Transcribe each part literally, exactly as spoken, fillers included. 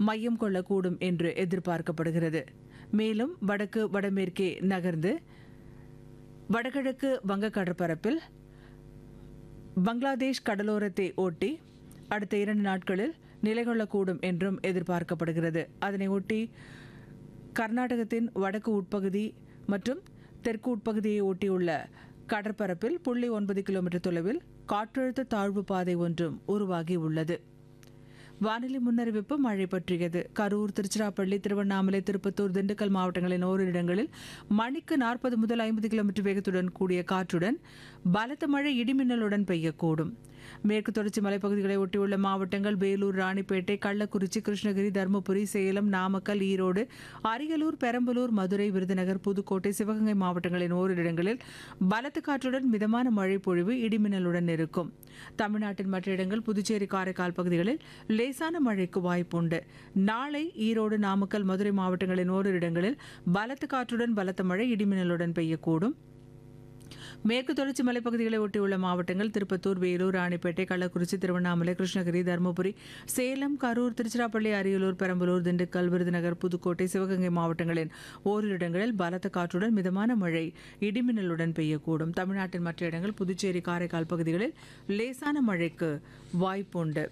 மையம் கொள்ளக்கூடும் என்று எதிர்பார்க்கப்படுகிறது. மேலும் வடக்கு வடமேற்கே நகர்ந்து வடகிழக்கு வங்க கடற்பரப்பில் பங்களாதேஷ் கடலோரத்தை ஒட்டி அடுத்த இரண்டு நாட்களில் நிலை கொள்ளக்கூடும் என்றும் எதிர்பார்க்கப்படுகிறது. அதனை ஒட்டி கர்நாடகத்தின் வடக்கு உட்பகுதி மற்றும் தெற்கு உட்பகுதியை ஒட்டியுள்ள கடற்பரப்பில் புள்ளி ஒன்பது கிலோமீட்டர் தொலைவில் காற்றழுத்த தாழ்வு பாதை ஒன்றும் உருவாகி உள்ளது. வானிலை முன்னறிவிப்பு மழை பற்றியது. கரூர், திருச்சிராப்பள்ளி, திருவண்ணாமலை, திருப்பத்தூர், திண்டுக்கல் மாவட்டங்களின் ஓரிரு இடங்களில் மணிக்கு நாற்பது முதல் ஐம்பது கிலோமீட்டர் வேகத்துடன் கூடிய காற்றுடன் பலத்த மழை இடிமின்னலுடன் பெய்யக்கூடும். மேற்கு தொடர்ச்சி மலைப்பகுதிகளை ஒட்டியுள்ள மாவட்டங்கள் வேலூர், ராணிப்பேட்டை, கள்ளக்குறிச்சி, கிருஷ்ணகிரி, தருமபுரி, சேலம், நாமக்கல், ஈரோடு, அரியலூர், பெரம்பலூர், மதுரை, விருதுநகர், புதுக்கோட்டை, சிவகங்கை மாவட்டங்களின் ஓரிரு இடங்களில் பலத்த காற்றுடன் மிதமான மழை பொழிவு இடிமின்னலுடன் இருக்கும். தமிழ்நாட்டின் மற்ற இடங்கள் புதுச்சேரி, காரைக்கால் பகுதிகளில் லேசான மழைக்கு வாய்ப்புண்டு. நாளை ஈரோடு, நாமக்கல், மதுரை மாவட்டங்களின் ஓரிரு இடங்களில் பலத்த காற்றுடன் பலத்த மழை இடிமின்னலுடன் பெய்யக்கூடும். மேற்கு தொடர்ச்சி மலைப்பகுதிகளை ஒட்டியுள்ள மாவட்டங்கள் திருப்பத்தூர், வேலூர், ராணிப்பேட்டை, கள்ளக்குறிச்சி, திருவண்ணாமலை, கிருஷ்ணகிரி, தருமபுரி, சேலம், கரூர், திருச்சிராப்பள்ளி, அரியலூர், பெரம்பலூர், திண்டுக்கல், விருதுநகர், புதுக்கோட்டை, சிவகங்கை மாவட்டங்களின் ஓரிரு இடங்களில் பலத்த காற்றுடன் மிதமான மழை இடிமின்னலுடன் பெய்யக்கூடும். தமிழ்நாட்டின் மற்ற இடங்கள் புதுச்சேரி, காரைக்கால் பகுதிகளில் லேசான மழைக்கு வாய்ப்புண்டு.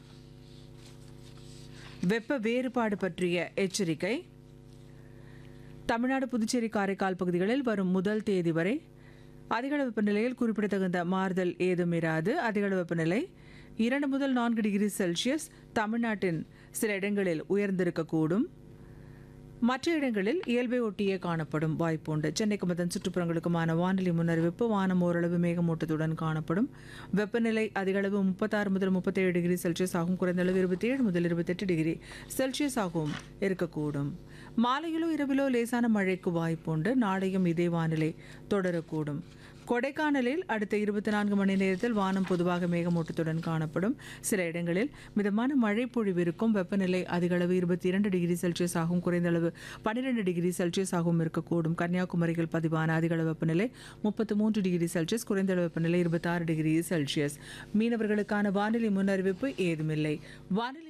வெப்ப வேறுபாடு பற்றிய எச்சரிக்கை. தமிழ்நாடு, புதுச்சேரி, காரைக்கால் பகுதிகளில் வரும் முதல் தேதி வரை அதிகளவு வெப்பநிலையில் குறிப்பிடத்தகுந்த மாறுதல் ஏதும் இராது. அதிகளவு வெப்பநிலை இரண்டு முதல் நான்கு டிகிரி செல்சியஸ் தமிழ்நாட்டின் சில இடங்களில் உயர்ந்திருக்கக்கூடும். மற்ற இடங்களில் இயல்பை ஒட்டியே காணப்படும் வாய்ப்புண்டு. சென்னைக்கும் அதன் சுற்றுப்புறங்களுக்குமான வானிலை முன்னறிவிப்பு. வானம் ஓரளவு மேகமூட்டத்துடன் காணப்படும். வெப்பநிலை அதிகளவு முப்பத்தாறு முதல் முப்பத்தேழு டிகிரி செல்சியஸ் ஆகும். குறைந்த அளவு இருபத்தி ஏழு முதல் இருபத்தெட்டு டிகிரி செல்சியஸ் ஆகவும் இருக்கக்கூடும். மாலையிலோ இரவிலோ லேசான மழைக்கு வாய்ப்புண்டு. நாளையும் இதே வானிலை தொடரக்கூடும். கொடைக்கானலில் அடுத்த இருபத்தி நான்கு மணி நேரத்தில் வானம் பொதுவாக மேகமூட்டத்துடன் காணப்படும். சில இடங்களில் மிதமான மழை பொழிவு இருக்கும். வெப்பநிலை அதிகளவு இருபத்தி இரண்டு டிகிரி செல்சியஸ் ஆகும். குறைந்த அளவு பன்னிரண்டு டிகிரி செல்சியஸ் ஆகவும் இருக்கக்கூடும். கன்னியாகுமரியில் பதிவான அதிகளவு வெப்பநிலை முப்பத்தி மூன்று டிகிரி செல்சியஸ், குறைந்த அளவு வெப்பநிலை இருபத்தி ஆறு டிகிரி செல்சியஸ். மீனவர்களுக்கான வானிலை முன்னறிவிப்பு ஏதுமில்லை. வானிலை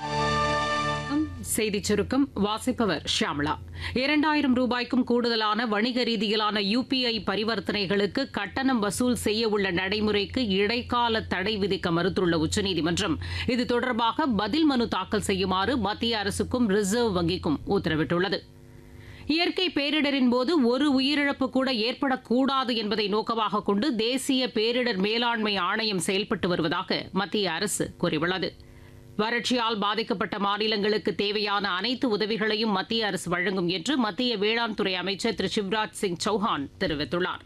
செய்திச் சுருக்கம் வாசிப்பவர் ஷியாமளா. இரண்டாயிரம் ரூபாய்க்கும் கூடுதலான வணிக ரீதியிலான யுபிஐ பரிவர்த்தனைகளுக்கு கட்டணம் வசூல் செய்ய உள்ள நடைமுறைக்கு இடைக்கால தடை விதிக்க மறுத்துள்ள உச்சநீதிமன்றம் இது தொடர்பாக பதில் மனு தாக்கல் செய்யுமாறு மத்திய அரசுக்கும் ரிசர்வ் வங்கிக்கும் உத்தரவிட்டுள்ளது. இயற்கை பேரிடரின் போது ஒரு உயிரிழப்பு கூட ஏற்படக்கூடாது என்பதை நோக்கமாக கொண்டு தேசிய பேரிடர் மேலாண்மை ஆணையம் செயல்பட்டு வருவதாக மத்திய அரசு கூறியுள்ளது. வறட்சியால் பாதிக்கப்பட்ட மாநிலங்களுக்கு தேவையான அனைத்து உதவிகளையும் மத்திய அரசு வழங்கும் என்று மத்திய வேளாண் துறை அமைச்சர் திரு சிவராஜ் சிங் சௌஹான் தெரிவித்துள்ளார்.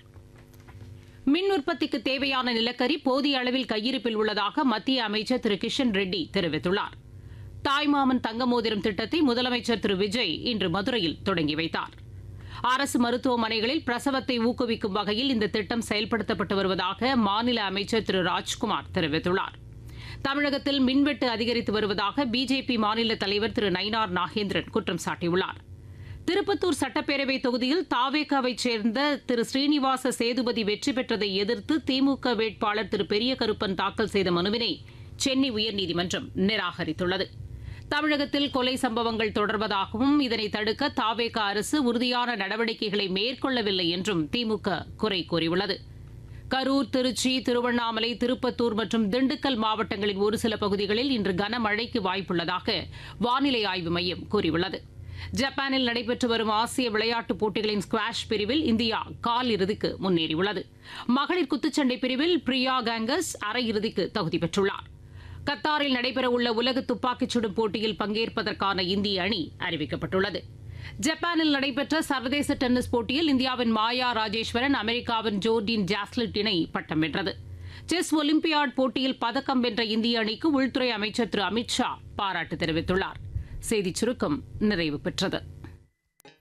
மின் உற்பத்திக்கு தேவையான நிலக்கரி போதிய அளவில் கையிருப்பில் உள்ளதாக மத்திய அமைச்சர் திரு கிஷன் ரெட்டி தெரிவித்துள்ளார். தாய்மாமன் தங்க மோதிரம் திட்டத்தை முதலமைச்சர் திரு விஜய் இன்று மதுரையில் தொடங்கி வைத்தார். அரசு மருத்துவமனைகளில் பிரசவத்தை ஊக்குவிக்கும் வகையில் இந்த திட்டம் செயல்படுத்தப்பட்டு வருவதாக மாநில அமைச்சர் திரு ராஜ்குமார் தெரிவித்துள்ளார். தமிழகத்தில் மின்வெட்டு அதிகரித்து வருவதாக பிஜேபி மாநில தலைவர் திரு நயினார் நாகேந்திரன் குற்றம் சாட்டியுள்ளார். திருப்பத்தூர் சட்டப்பேரவை தொகுதியில் தாவேகாவை சேர்ந்த திரு ஸ்ரீனிவாச சேதுபதி வெற்றி பெற்றதை எதிர்த்து திமுக வேட்பாளர் திரு பெரிய கருப்பன் தாக்கல் செய்த மனுவினை சென்னை உயர்நீதிமன்றம் நிராகரித்துள்ளது. தமிழகத்தில் கொலை சம்பவங்கள் தொடர்வதாகவும் இதனை தடுக்க தாவேகா அரசு உறுதியான நடவடிக்கைகளை மேற்கொள்ளவில்லை என்றும் திமுக குறை கூறியுள்ளது. கரூர், திருச்சி, திருவண்ணாமலை, திருப்பத்தூர் மற்றும் திண்டுக்கல் மாவட்டங்களின் ஒரு சில பகுதிகளில் இன்று கனமழைக்கு வாய்ப்புள்ளதாக வானிலை ஆய்வு மையம் கூறியுள்ளது. ஜப்பானில் நடைபெற்று வரும் ஆசிய விளையாட்டுப் போட்டிகளின் ஸ்குவாஷ் பிரிவில் இந்தியா கால் இறுதிக்கு முன்னேறியுள்ளது. மகளிர் குத்துச்சண்டை பிரிவில் பிரியா கேங்கஸ் அரையிறுதிக்கு தகுதி பெற்றுள்ளார். கத்தாரில் நடைபெறவுள்ள உலக துப்பாக்கிச் சுடும் போட்டியில் பங்கேற்பதற்கான இந்திய அணி அறிவிக்கப்பட்டுள்ளது. ஜப்பானில் நடைபெற்ற சர்வதேச டென்னிஸ் போட்டியில் இந்தியாவின் மாயா ராஜேஸ்வரன் அமெரிக்காவின் ஜோர்டின் ஜாஸ்லிட் இணை பட்டம் வென்றது. செஸ் ஒலிம்பியாட் போட்டியில் பதக்கம் வென்ற இந்திய அணிக்கு உள்துறை அமைச்சர் திரு அமித் ஷா பாராட்டு தெரிவித்துள்ளார். செய்திச் சுருக்கம் நிறைவு பெற்றது.